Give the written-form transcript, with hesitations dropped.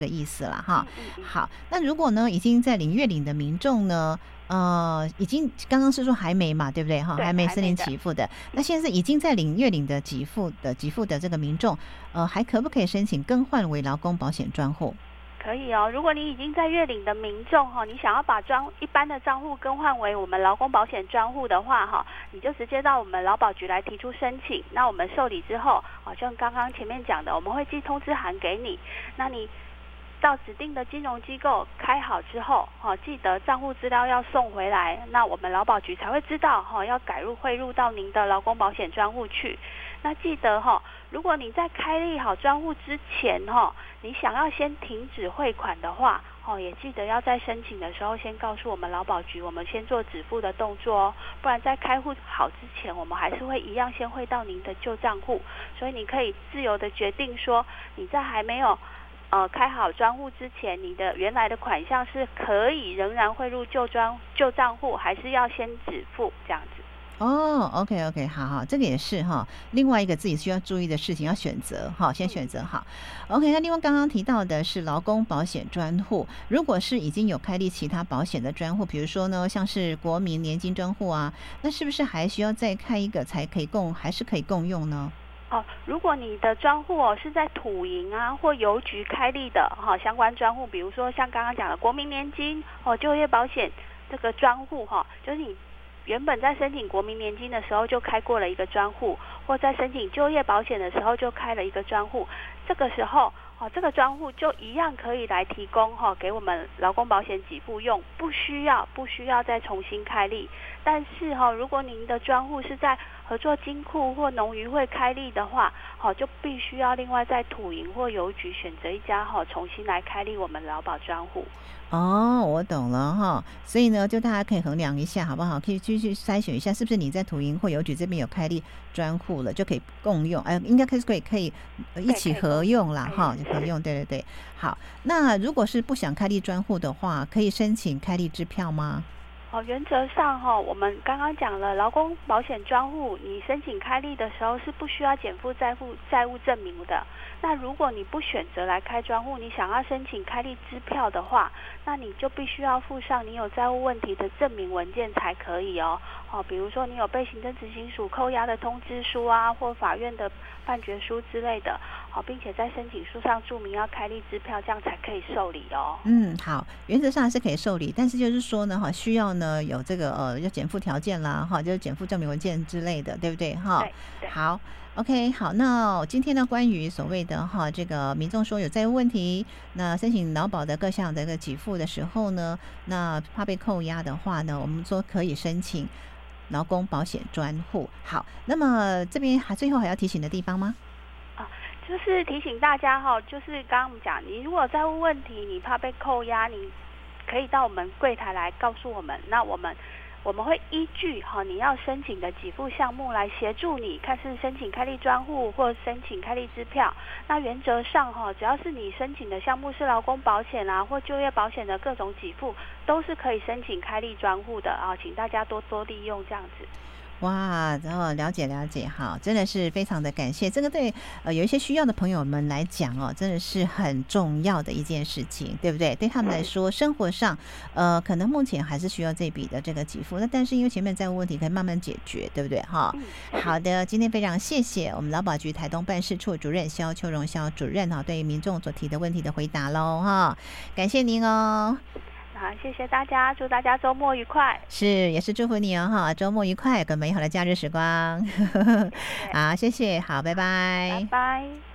的意思啦哈。好，那如果呢已经在领月领的民众呢，已经刚刚是说还没嘛，对不对哈？还没申领给付的，那现在是已经在领月领的给付的这个民众，还可不可以申请更换为劳工保险专户？ 可以哦，如果你已经在月领的民众哈，你想要把一般的账户更换为我们劳工保险专户的话哈，你就直接到我们劳保局来提出申请。那我们受理之后，像刚刚前面讲的，我们会寄通知函给你。那你到指定的金融机构开好之后，记得账户资料要送回来，那我们劳保局才会知道要汇入到您的劳工保险专户去。那记得如果你在开立好专户之前你想要先停止汇款的话也记得要在申请的时候先告诉我们劳保局，我们先做止付的动作哦，不然在开户好之前，我们还是会一样先汇到您的旧账户。所以你可以自由的决定说，你在还没有开好专户之前，你的原来的款项是可以仍然汇入旧账户，还是要先止付这样子。 OK， 好，这个也是哈，另外一个自己需要注意的事情，要选择哈，先选择好。OK， 那另外刚刚提到的是劳工保险专户，如果是已经有开立其他保险的专户，比如说呢，像是国民年金专户啊，那是不是还需要再开一个才可以还是可以共用呢？ 如果你的专户是在土营啊或邮局开立的相关专户，比如说像刚刚讲的国民年金就业保险这个专户就是你原本在申请国民年金的时候就开过了一个专户，或在申请就业保险的时候就开了一个专户，这个时候这个专户就一样可以来提供给我们劳工保险给付用，不需要再重新开立。但是如果您的专户是在合作金库或农渔会开立的话，就必须要另外在土营或邮局选择一家重新来开立我们劳保专户。 我懂了哈，所以呢，就大家可以衡量一下好不好？可以继续筛选一下，是不是你在土营或邮局这边有开立专户了，就可以共用，应该可以一起合用啦哈，就可以用，对。好，那如果是不想开立专户的话，可以申请开立支票吗？ 原则上我们刚刚讲了，劳工保险专户你申请开立的时候是不需要减负债务证明的。那如果你不选择来开专户，你想要申请开立支票的话，那你就必须要附上你有债务问题的证明文件才可以哦。比如说你有被行政执行署扣押的通知书啊，或法院的判决书之类的，并且在申请书上注明要开立支票，这样才可以受理哦。 好，原则上是可以受理，但是就是说呢，需要呢有这个要减负条件啦，就是减负证明文件之类的，对不对？ 对。 好。OK， 好，那今天呢，关于所谓的这个民众说有债务问题，那申请劳保的各项的一个给付的时候呢，那怕被扣押的话呢，我们说可以申请劳工保险专户。好，那么这边最后还要提醒的地方吗？ 就是提醒大家就是刚刚我们讲，你如果有债务问题，你怕被扣押，你可以到我们柜台来告诉我们，那我们会依据你要申请的给付项目来协助你，看是申请开立专户或申请开立支票。那原则上只要是你申请的项目是劳工保险啊或就业保险的各种给付，都是可以申请开立专户的请大家多多利用这样子。 哇，然后了解，好，真的是非常的感谢。这个对有一些需要的朋友们来讲真的是很重要的一件事情，对不对？对他们来说，生活上可能目前还是需要这笔的这个给付，那但是因为前面债务问题可以慢慢解决，对不对？好的，今天非常谢谢我们劳保局台东办事处主任萧秋荣萧主任对民众所提的问题的回答咯感谢您哦。 好，谢谢大家，祝大家周末愉快。 是，也是祝福你哦周末愉快，有个美好的假日时光。好，谢谢，好，拜拜。 拜拜。